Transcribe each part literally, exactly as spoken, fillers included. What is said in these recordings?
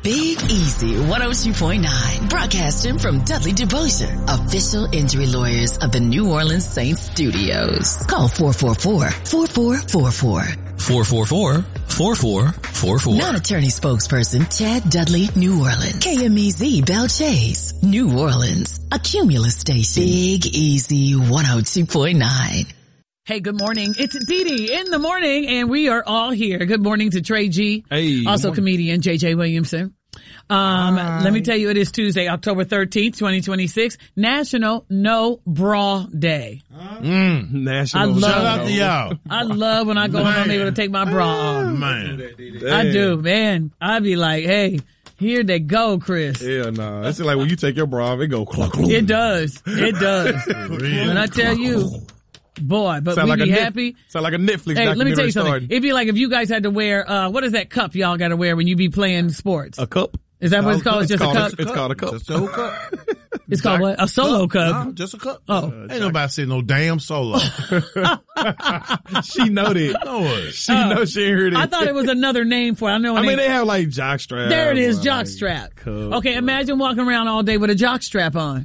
Big Easy one oh two point nine, broadcasting from Dudley DeBosier, official injury lawyers of the New Orleans Saints studios. Call four four four, four four four four. four four four, four four four four. Non-attorney spokesperson Chad Dudley, New Orleans. K M E Z Bell Chase, New Orleans. A Cumulus station. Big Easy one oh two point nine. Hey, good morning. It's Dee Dee in the morning, and we are all here. Good morning to Trey G. Hey. Also comedian J J Williamson. Um, Hi. let me tell you, it is Tuesday, October thirteenth, twenty twenty-six, National No Bra Day. Mm, national. I love Shout out to y'all. I love when I go home, I'm able to take my bra off. Man. I do, man. I be like, hey, here they go, Chris. Yeah, nah. It's like when you take your bra off, it go cluck, cluck. It does. It does. When I tell you, boy, but Sound we like be a happy. Nef- sound like a Netflix Hey, let me tell documentary you something. starting. It'd be like if you guys had to wear, uh, what is that cup y'all gotta wear when you be playing sports? A cup? Is that what it's called? It's just a called cup? It's called a cup. Just a whole cup. It's called what? A solo cup. No, just a cup. Oh. Ain't nobody saying no damn solo. She know that. No way. She know she ain't heard it. I thought it was another name for it. I know. I when mean, they, they have like jock strap. there it is, or, jock like, strap. cup, Okay, or- imagine walking around all day with a jock strap on.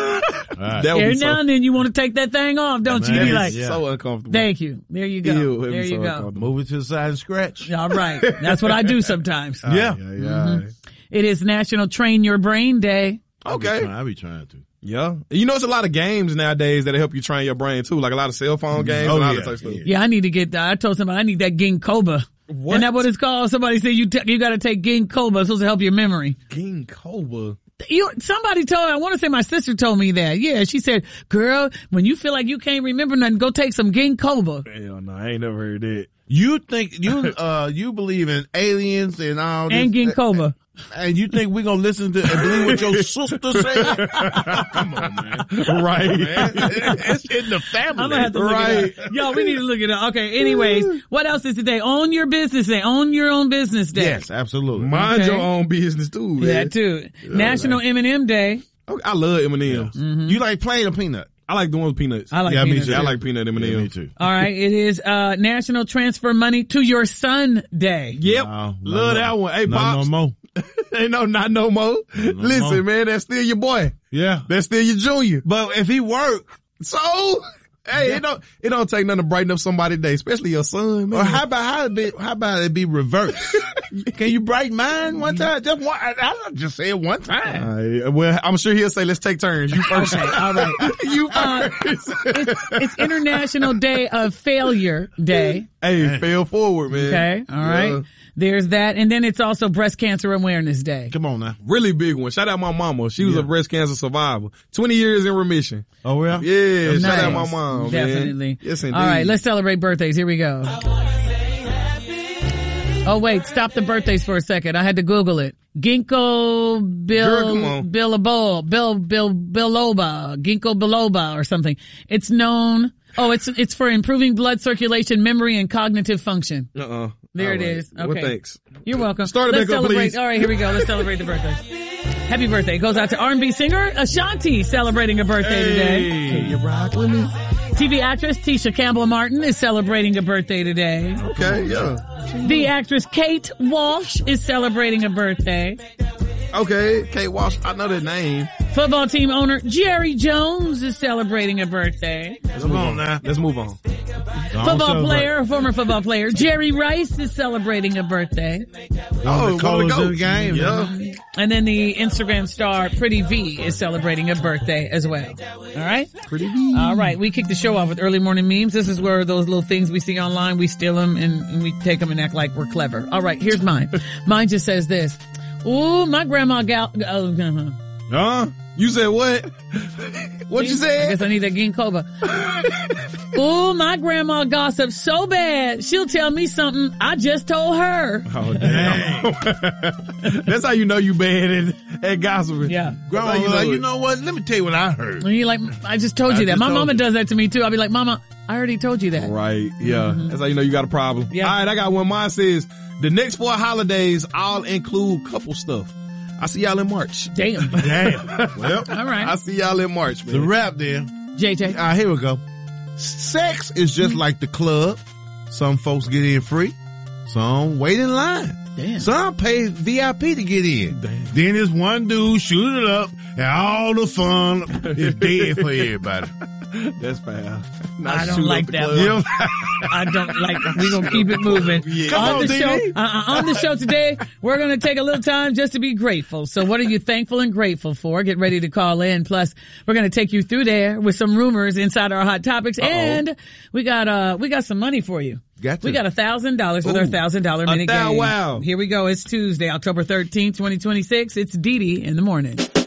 That would Every be so, now and then you want to take that thing off, don't you? Man, You be that like, is yeah. so uncomfortable. thank you. There you go. Ew, it'd be there so you go. uncomfortable. Move it to the side and scratch. All right. That's what I do sometimes. Yeah. Yeah, yeah. It is National Train Your Brain Day. Okay. I be trying to. Yeah. You know, it's a lot of games nowadays that help you train your brain too, like a lot of cell phone games Oh, and all yeah, that type of stuff. yeah. Yeah, I need to get that. I told somebody I need that ginkgo. What? Isn't that what it's called? Somebody said you t- you got to take ginkgo. It's supposed to help your memory. King Cobra. You, somebody told, I want to say my sister told me that. Yeah, she said, girl, when you feel like you can't remember nothing, go take some ginkgo. Hell no, I ain't never heard that. You think, you, uh, you believe in aliens and all this. And ginkgo. And you think we're gonna listen to and believe what your sister said? Come on, man. Right. Man. It's in the family. I'm gonna have to look Right. it up. Yo, we need to look it up. Okay, anyways, what else is today? Own your business day. Own your own business day. Yes, absolutely. Mind Okay. your own business too, man. Yeah, too. National M and M Day. Okay, I love M and M's. You like plain or peanut? I like the ones with peanuts. I like Yeah, me peanuts. too. Yeah, I like peanut M and M's. Yeah, me too. All right, it is uh National Transfer Money to Your Son Day. Yep. No, love no, that one. Hey, no, Pops. no more. Ain't no, not no more. Listen, more. man, that's still your boy. Yeah. That's still your junior. But if he work, So, hey, it don't, it don't take nothing to brighten up somebody's day, especially your son, man. or how about how, it be, how about it be reversed? Can you brighten mine one time? Just one. I, I just say it one time. All right, well, I'm sure he'll say, let's take turns. You first. Okay, all right. You Uh, first. It's, it's International Day of Failure Day. Hey, fail forward, man. Okay, all right. Yeah. There's that. And then it's also Breast Cancer Awareness Day. Come on now. Really big one. Shout out my mama. She was Yeah. a breast cancer survivor. twenty years in remission. Oh yeah. Yeah, shout out Nice. my mom, Definitely. man. Yes, indeed. All right, let's celebrate birthdays. Here we go. Oh, wait, stop the birthdays for a second. I had to Google it. Ginkgo Girl, come bil, on. biloba, bil, bil, biloba, ginkgo biloba or something. It's known, oh, it's, it's for improving blood circulation, memory, and cognitive function. Uh-uh. There All it right. is. Okay. Well, thanks. You're welcome. Start it Let's back up, celebrate. please. All right, here we go. Let's celebrate the birthday. Happy birthday goes out to R and B singer Ashanti celebrating a birthday today. Can you rock with me? T V actress Tisha Campbell Martin is celebrating a birthday today. Okay, yeah. The actress Kate Walsh is celebrating a birthday. Okay, Kate Walsh, I know that name. Football team owner Jerry Jones is celebrating a birthday. Let's move on now. Let's move on. Football player, former football player Jerry Rice is celebrating a birthday. Oh, the colors one of the game. Yeah. And then the Instagram star Pretty V is celebrating a birthday as well. All right? Pretty V. All right. We kick the show off with early morning memes. This is where those little things we see online, we steal them and, and we take them and act like we're clever. All right. Here's mine. Mine just says this. Ooh, my grandma gal, oh, uh-huh. Huh? You said what? What you I said? guess I need that ginkgo. Ooh, my grandma gossips so bad. She'll tell me something I just told her. Oh, damn. That's how you know you bad at, at gossiping. Yeah. Grandma, That's how you, like, it. you know what? Let me tell you what I heard. And you're like, I just told I you that. just My told mama you. does that to me too. I'll be like, Mama, I already told you that. Right, yeah. That's how you know you got a problem. Yeah. All right, I got one. Mine says, the next four holidays all include couple stuff. I see y'all in March. Damn. Damn. Well, All right. I see y'all in March, man. the rap there. J J. All right, here we go. Sex is just like the club. Some folks get in free. Some wait in line. Damn. Some pay V I P to get in. Damn. Then this one dude shoot it up, and all the fun is dead for everybody. That's bad. I don't like that one. I don't like that. We're going to keep it moving. Yeah. On, on, the show, uh, on the show today, we're going to take a little time just to be grateful. So what are you thankful and grateful for? Get ready to call in. Plus, we're going to take you through there with some rumors inside our hot topics. Uh-oh. And we got, uh, we got some money for you. Gotcha. We got a thousand dollars with our thousand dollar minute thou- game. wow. Here we go. It's Tuesday, October thirteenth, twenty twenty-six. It's Dee Dee in the morning.